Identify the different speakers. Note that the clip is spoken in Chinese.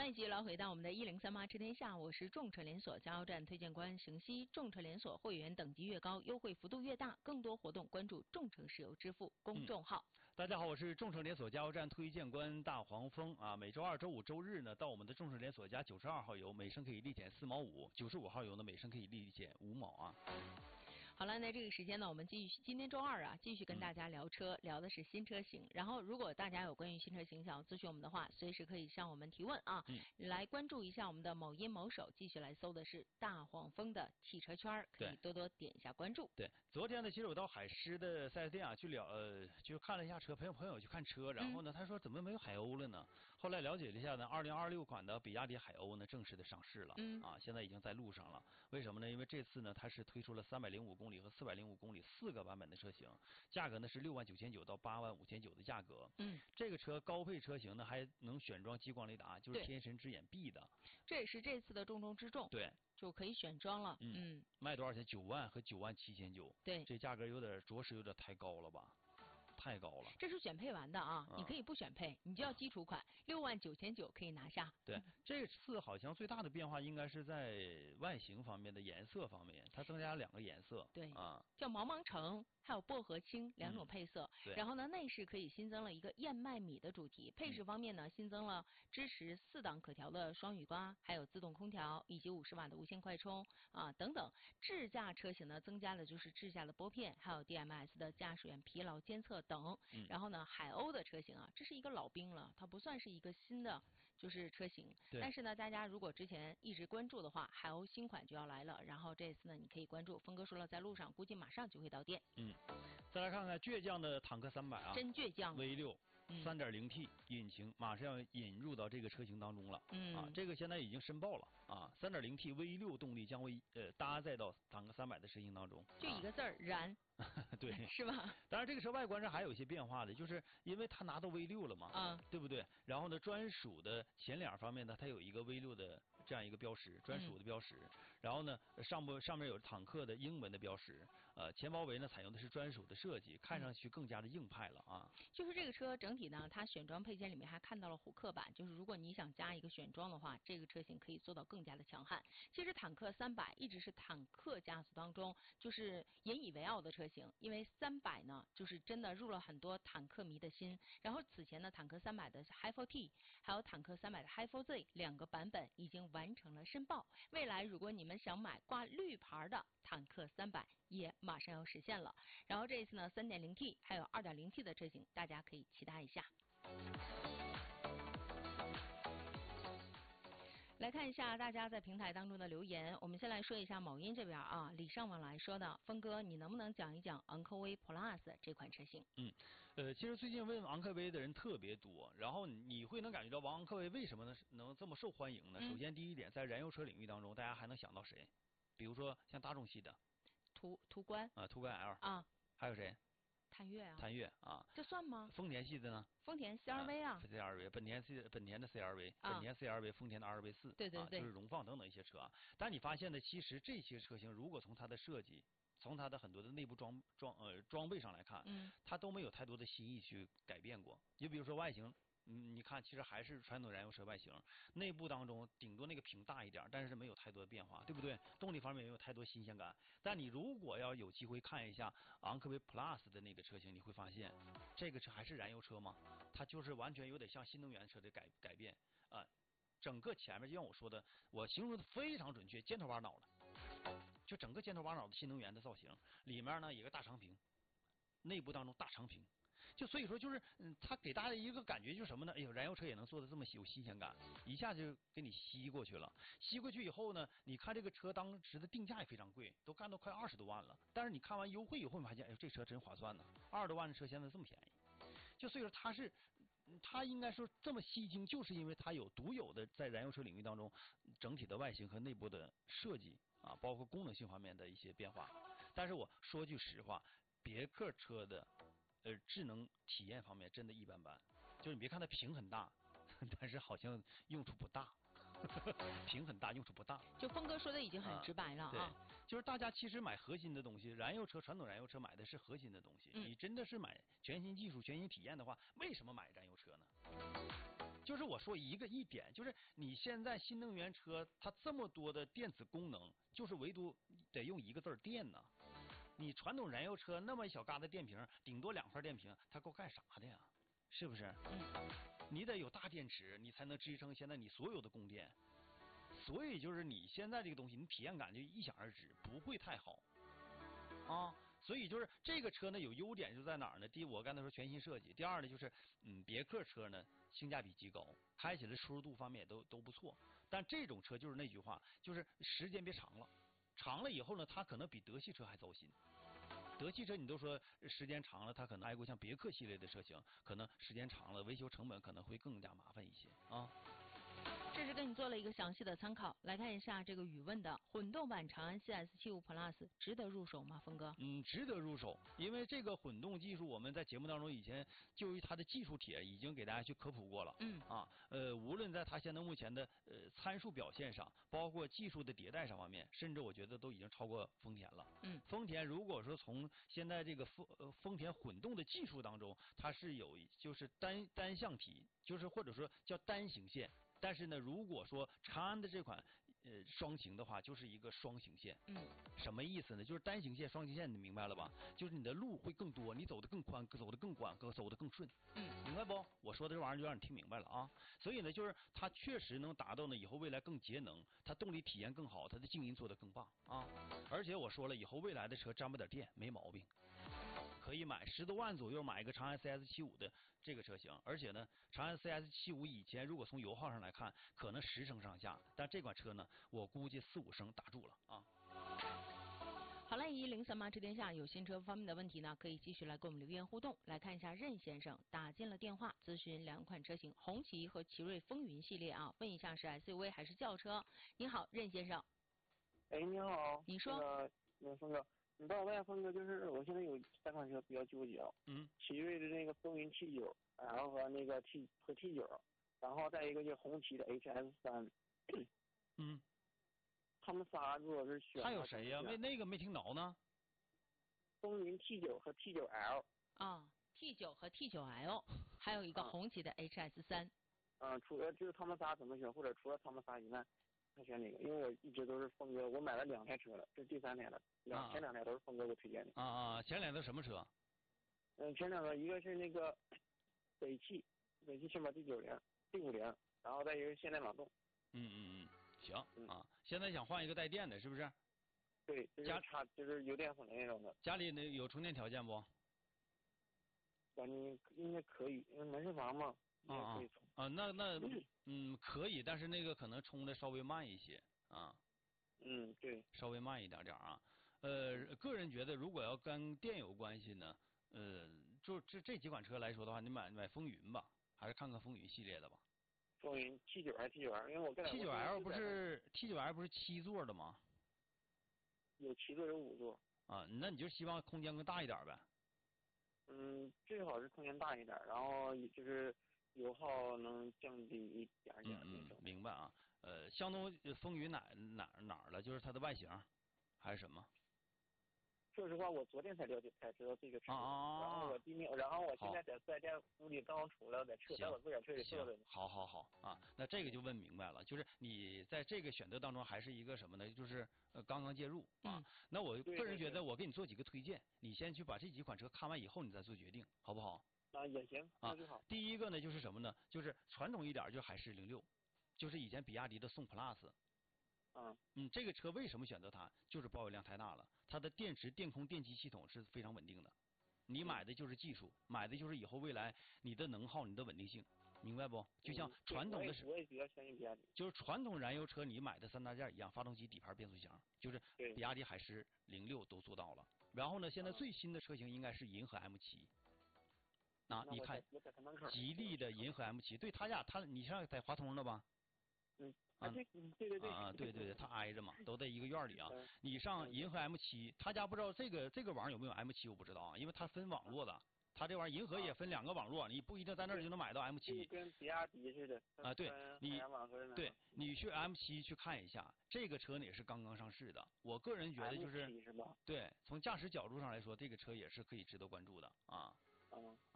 Speaker 1: 了，继续来回到我们的1038知天下，我是众车连锁加油站推荐官邢西。众车连锁会员等级越高，优惠幅度越大，更多活动关注众诚石油支付公众号。
Speaker 2: 大家好，我是众诚连锁加油站推荐官大黄蜂啊。每周二、周五、周日呢，到我们的众诚连锁加92号油，每升可以立减4毛5；95号油呢，每升可以立减5毛啊。
Speaker 1: 好了，那这个时间呢，我们今天周二啊，继续跟大家聊车，聊的是新车型。然后，如果大家有关于新车型想要咨询我们的话，随时可以向我们提问啊。来关注一下我们的某音某手，继续来搜的是大黄蜂的汽车圈，可以多多点一下关注。
Speaker 2: 对，昨天呢，其实我到海狮的4S店啊去就看了一下车，陪我朋友去看车，然后呢，他说怎么没有海鸥了呢？后来了解了一下呢，2026款的比亚迪海鸥呢正式的上市了，现在已经在路上了。为什么呢？因为这次呢，它是推出了305公里和405公里4个版本的车型，价格呢是69900到85900的价格。这个车高配车型呢还能选装激光雷达，就是天神之眼 B 的，
Speaker 1: 这也是这次的重中之重。
Speaker 2: 对。
Speaker 1: 就可以选装了。
Speaker 2: 卖多少钱？9万和97900。
Speaker 1: 对，
Speaker 2: 这价格着实有点太高了吧？太高了。
Speaker 1: 这是选配完的啊，你可以不选配，你就要基础款，69900可以拿下。
Speaker 2: 对，这次好像最大的变化应该是在外形方面的颜色方面，它增加了2个颜色。
Speaker 1: 对
Speaker 2: 啊，
Speaker 1: 叫茫茫橙。还有薄荷青2种配色，然后呢，内饰可以新增了一个燕麦米的主题。配置方面呢，新增了支持4档可调的双雨刮，还有自动空调以及50瓦的无线快充啊等等。智驾车型呢，增加的就是智驾的拨片，还有 DMS 的驾驶员疲劳监测等。然后呢，海鸥的车型啊，这是一个老兵了，它不算是一个新的就是车型。但是呢，大家如果之前一直关注的话，海鸥新款就要来了。然后这次呢，你可以关注，峰哥说了，在路上估计马上就会到店。
Speaker 2: 再来看看倔强的坦克300啊，
Speaker 1: 真倔强
Speaker 2: V6 3.0T 引擎马上要引入到这个车型当中了。这个现在已经申报了啊，3.0T V6 动力将会搭载到坦克300的车型当中。
Speaker 1: 就一个字儿，燃。
Speaker 2: 对，
Speaker 1: 是吧？
Speaker 2: 当然，这个车外观上还有一些变化的，就是因为它拿到 V6 了嘛，对不对？然后呢，专属的前脸方面呢，它有一个 V6的这样一个标识，专属的标识。然后呢，上面有坦克的英文的标识。前包围呢，采用的是专属的设计，看上去更加的硬派了啊。
Speaker 1: 就是这个车整体呢，它选装配件里面还看到了虎克版，就是如果你想加一个选装的话，这个车型可以做到更加的强悍。其实坦克300一直是坦克家族当中就是引以为傲的车型。因为300呢，就是真的入了很多坦克迷的心。然后此前呢，坦克300的 Hi4T 还有坦克300的 Hi4Z 2个版本已经完成了申报。未来如果你们想买挂绿牌的坦克300，也马上要实现了。然后这一次呢 3.0T 还有 2.0T 的车型，大家可以期待一下。来看一下大家在平台当中的留言，我们先来说一下某音这边啊，礼尚往来说的，峰哥，你能不能讲一讲昂科威 Plus 这款车型？
Speaker 2: 其实最近问昂科威的人特别多，然后你会能感觉到昂科威为什么能这么受欢迎呢？首先第一点，在燃油车领域当中，大家还能想到谁？比如说像大众系的
Speaker 1: 途观
Speaker 2: 啊，途观 L
Speaker 1: 啊，
Speaker 2: 还有谁？
Speaker 1: 探岳啊，
Speaker 2: 探岳啊，
Speaker 1: 这算吗？
Speaker 2: 丰田系的呢？
Speaker 1: 丰田 CR-V 啊
Speaker 2: ，CR-V，本田的 CR-V，本田 CR-V，丰田的 RV4，
Speaker 1: 对，
Speaker 2: 就是荣放等等一些车啊。但你发现呢，其实这些车型如果从它的设计，从它的很多的内部装备上来看，它都没有太多的新意去改变过。就比如说外形。你看，其实还是传统燃油车外形，内部当中顶多那个屏大一点，但是没有太多的变化，对不对？动力方面没有太多新鲜感。但你如果要有机会看一下昂科威 Plus 的那个车型，你会发现，这个车还是燃油车吗？它就是完全有点像新能源车的改变啊。整个前面就像我说的，我形容的非常准确，尖头巴脑的，就整个尖头巴脑的新能源的造型，里面呢有个大长屏，内部当中大长屏。就所以说就是它给大家一个感觉就是什么呢？哎呦，燃油车也能做的这么有新鲜感，一下就给你吸过去了。吸过去以后呢，你看这个车当时的定价也非常贵，都干到快20多万了。但是你看完优惠以后，你发现，哎呦，这车真划算呢，20多万的车现在这么便宜。就所以说它应该说这么吸睛，就是因为它有独有的在燃油车领域当中整体的外形和内部的设计啊，包括功能性方面的一些变化。但是我说句实话，别克车的智能体验方面真的一般般，就是你别看它屏很大，但是好像用处不大。屏很大，用处不大。
Speaker 1: 就峰哥说的已经很直白了啊。
Speaker 2: 对，就是大家其实买核心的东西，燃油车传统燃油车买的是核心的东西。你真的是买全新技术、全新体验的话，为什么买燃油车呢？ 就是我说一点，就是你现在新能源车它这么多的电子功能，就是唯独得用一个字儿电呢。你传统燃油车那么小疙瘩电瓶，顶多2块电瓶，它够干啥的呀？是不是？你得有大电池，你才能支撑现在你所有的供电。所以就是你现在这个东西，你体验感就一想而知，不会太好啊。所以就是这个车呢，有优点就在哪儿呢？第一，我刚才说全新设计；第二呢，就是别克车呢性价比极高，开起来舒适度方面也都不错。但这种车就是那句话，就是时间别长了，长了以后呢，它可能比德系车还糟心。德系车你都说时间长了，它可能挨过像别克系列的车型，可能时间长了维修成本可能会更加麻烦一些啊。
Speaker 1: 这是给你做了一个详细的参考，来看一下这个语问的混动版长安 CS75 Plus 值得入手吗？峰哥？
Speaker 2: 值得入手，因为这个混动技术我们在节目当中以前就于它的技术帖已经给大家去科普过了。无论在它现在目前的参数表现上，包括技术的迭代上方面，甚至我觉得都已经超过丰田了。丰田如果说从现在这个丰田混动的技术当中，它是有就是单向体，就是或者说叫单行线。但是呢，如果说长安的这款双擎的话，就是一个双行线。什么意思呢？就是单行线、双行线，你明白了吧？就是你的路会更多，你走得更宽，走得更广，走得更顺。明白不？我说的这玩意儿就让你听明白了啊。所以呢，就是它确实能达到呢以后未来更节能，它动力体验更好，它的静音做得更棒啊。而且我说了，以后未来的车沾不点电没毛病。可以买10多万左右买一个长安 CS75 的这个车型，而且呢，长安 CS75 以前如果从油耗上来看，可能10升上下，但这款车呢，我估计4、5升打住了啊。
Speaker 1: 好了，1038直天下有新车方面的问题呢，可以继续来跟我们留言互动。来看一下任先生打进了电话，咨询2款车型，红旗和奇瑞风云系列啊，问一下是 SUV 还是轿车？你好，任先生。
Speaker 3: 哎，你好。
Speaker 1: 你说。
Speaker 3: 峰哥。你帮我问一下峰哥，就是我现在有3款车比较纠结啊。奇瑞的那个风云T9，然后和那个 T9，然后再一个就是红旗的 HS3。他们仨如果是选，
Speaker 2: 还有谁呀？那个没听着呢。
Speaker 3: 风云 T9和 T9L。
Speaker 1: T9和 T9L， 还有一个红旗的 HS3。
Speaker 3: 除了就是他们仨怎么选，或者除了他们仨以外，他选哪个？因为我一直都是峰哥，我买了2台车了，这是第3台了。前2台都是峰哥给我推荐的。
Speaker 2: 前2台什么车？
Speaker 3: 前2个一个是那个北汽绅宝 D50，然后再一个现代朗动。
Speaker 2: 行啊，现在想换一个带电的，是不是？
Speaker 3: 对，就是油电混的那种的。
Speaker 2: 家里有充电条件不？
Speaker 3: 家里应该可以，因为门市房嘛，应该可以充。
Speaker 2: 那可以，但是那个可能充的稍微慢一些啊。
Speaker 3: 对，
Speaker 2: 稍微慢一点啊。个人觉得，如果要跟电有关系呢，就这几款车来说的话，你买风云吧，还是看看风云系列的吧。
Speaker 3: 风云 T9还是 T9L？ 因为我
Speaker 2: T9L 不是 7座的吗？
Speaker 3: 有7座有5座。
Speaker 2: 那你就希望空间更大一点呗。
Speaker 3: 最好是空间大一点，然后就是油耗能降低一点点那种。
Speaker 2: 明白啊。相当风云哪儿了？就是它的外形，还是什么？
Speaker 3: 说实话，我昨天才了解，才知道这个车。然后我现在在4S店屋里刚出来，在我自个儿车里坐着。
Speaker 2: 好啊，那这个就问明白了，就是你在这个选择当中还是一个什么呢？就是刚刚介入啊。那我个人觉得，我给你做几个推荐，你先去把这几款车看完以后，你再做决定，好不好？
Speaker 3: 也行，那就好。
Speaker 2: 第一个呢，就是什么呢？就是传统一点，就是海狮06，就是以前比亚迪的宋 PLUS。这个车为什么选择它？就是保有量太大了，它的电池、电控、电机系统是非常稳定的。你买的就是技术，买的就是以后未来你的能耗、你的稳定性，明白不？就像传统的
Speaker 3: 我也比较相信比亚迪。
Speaker 2: 就是传统燃油车，你买的3大件一样，发动机、底盘、变速箱，就是比亚迪海狮06都做到了。然后呢，现在最新的车型应该是银河 M7。你看，吉利的银河 M7，对他家你上在华通的吧？对，它挨着嘛，都在一个院里啊。你上银河 M7，他家不知道这个网有没有 M7，我不知道啊，因为它分网络的。它这玩意儿银河也分2个网络，你不一定在那儿就能买到 M7。
Speaker 3: 跟比亚迪似的。
Speaker 2: 对，你去 M7去看一下，这个车也是刚刚上市的。我个人觉得就是，对，从驾驶角度上来说，这个车也是可以值得关注的啊。